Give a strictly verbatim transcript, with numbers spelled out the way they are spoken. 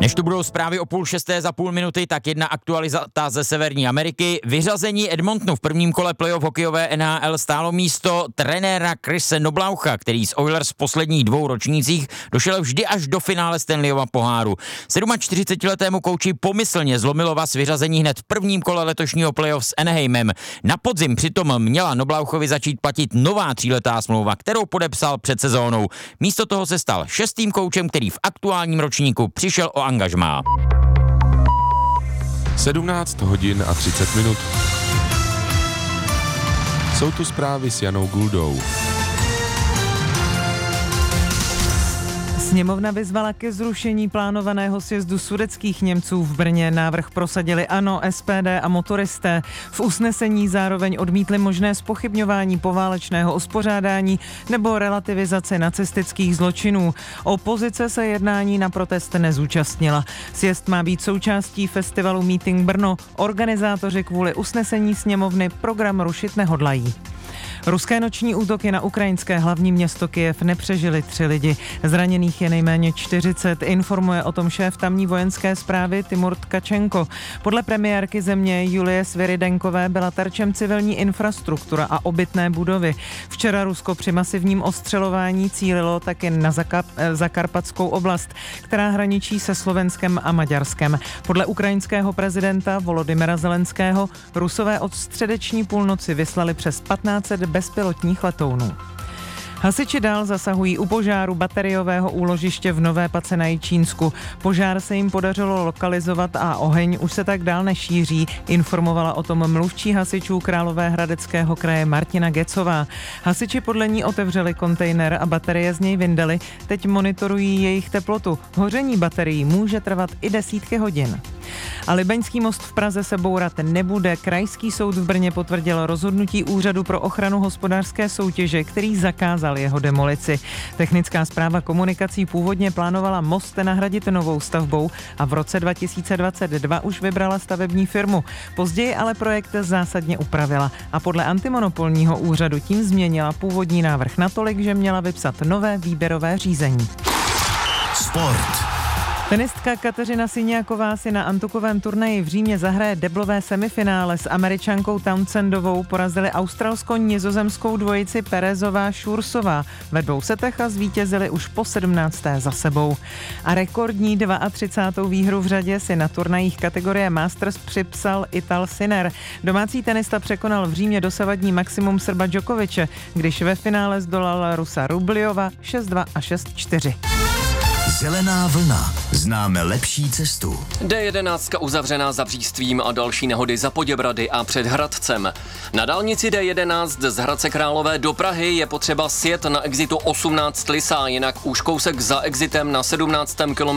Než tu budou zprávy o půl šesté za půl minuty, tak jedna aktualita ze Severní Ameriky. Vyřazení Edmontonu v prvním kole playoff hokejové N H L stálo místo trenéra Chrise Knoblaucha, který z Oilers v posledních dvou ročnících došel vždy až do finále Stanleyova poháru. čtyřicetisedmiletému kouči pomyslně zlomilo vaz vyřazení hned v prvním kole letošního playoff s Anaheimem. Na podzim přitom měla Knoblauchovi začít platit nová tříletá smlouva, kterou podepsal před sezónou. Místo toho se stal šestým koučem, který v aktuálním ročníku přišel o angažmá. sedmnáct hodin a třicet minut. Jsou tu zprávy s Janou Guldou. Sněmovna vyzvala ke zrušení plánovaného sjezdu sudetských Němců v Brně. Návrh prosadili ANO, S P D a motoristé. V usnesení zároveň odmítli možné zpochybňování poválečného uspořádání nebo relativizace nacistických zločinů. Opozice se jednání na protest nezúčastnila. Sjezd má být součástí festivalu Meeting Brno. Organizátoři kvůli usnesení sněmovny program rušit nehodlají. Ruské noční útoky na ukrajinské hlavní město Kyjev nepřežili tři lidi. Zraněných je nejméně čtyřicet, informuje o tom šéf tamní vojenské správy Timur Tkačenko. Podle premiérky země Julie Sviridenkové byla terčem civilní infrastruktura a obytné budovy. Včera Rusko při masivním ostřelování cílilo také na Zakap- Zakarpatskou oblast, která hraničí se Slovenskem a Maďarskem. Podle ukrajinského prezidenta Volodymyra Zelenského Rusové od středeční půlnoci vyslali přes patnáct set bezpilotních letounů. Hasiči dál zasahují u požáru bateriového úložiště v Nové Pace na Jičínsku. Požár se jim podařilo lokalizovat a oheň už se tak dál nešíří, informovala o tom mluvčí hasičů Královéhradeckého kraje Martina Gecová. Hasiči podle ní otevřeli kontejner a baterie z něj vyndali. Teď monitorují jejich teplotu. Hoření baterií může trvat i desítky hodin. A Libeňský most v Praze se bourat nebude. Krajský soud v Brně potvrdil rozhodnutí Úřadu pro ochranu hospodářské soutěže, který zakázal jeho demolici. Technická správa komunikací původně plánovala most nahradit novou stavbou a v roce dva tisíce dvacet dva už vybrala stavební firmu. Později ale projekt zásadně upravila a podle antimonopolního úřadu tím změnila původní návrh natolik, že měla vypsat nové výběrové řízení. Sport. Tenistka Kateřina Syňáková si na antukovém turnaji v Římě zahraje deblové semifinále s Američankou Townsendovou. Porazili australsko-nizozemskou dvojici Perezová Šursová ve dvou setech a zvítězili už po sedmnácté za sebou. A rekordní třicátou druhou výhru v řadě si na turnajích kategorie Masters připsal Ital Sinner. Domácí tenista překonal v Římě dosavadní maximum Srba Djokoviče, když ve finále zdolal Rusa Rubliova šest dva a šest čtyři. Zelená vlna. Známe lepší cestu. D jedenáct uzavřená za Břístvím a další nehody za Poděbrady a před Hradcem. Na dálnici D jedenáct z Hradce Králové do Prahy je potřeba sjet na exitu osmnáct Lysá, jinak už kousek za exitem na sedmnáctém kilometru